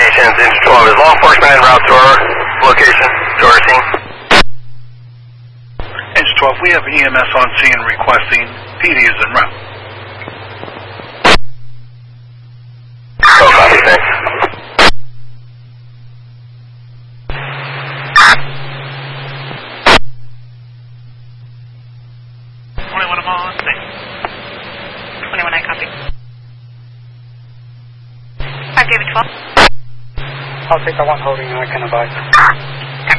communications, Engine 12. Is law enforcement en route to our location, to our scene? Engine 12, we have EMS on scene requesting PD is en route. Oh, copy, thanks. I'm on. 21, I copy. 5 David 12. I'll take the one holding and I can advise.